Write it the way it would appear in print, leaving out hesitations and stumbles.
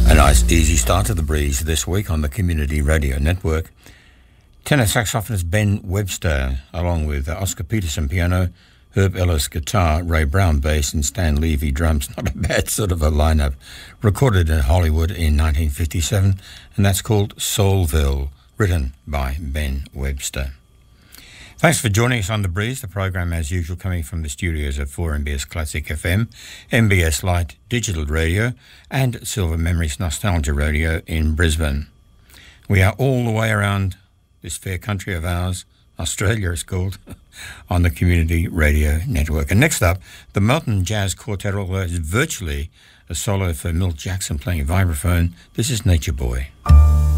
A nice easy start to the breeze this week on the Community Radio Network. Tenor saxophonist Ben Webster, along with Oscar Peterson piano, Herb Ellis guitar, Ray Brown bass and Stan Levy drums. Not a bad sort of a lineup. Recorded in Hollywood in 1957, and that's called Soulville, written by Ben Webster. Thanks for joining us on The Breeze, the program as usual coming from the studios of 4MBS Classic FM, MBS Light Digital Radio and Silver Memories Nostalgia Radio in Brisbane. We are all the way around this fair country of ours, Australia it's called, on the Community Radio Network. And next up, the Melton Jazz Quartet, although it's virtually a solo for Milt Jackson playing vibraphone. This is Nature Boy.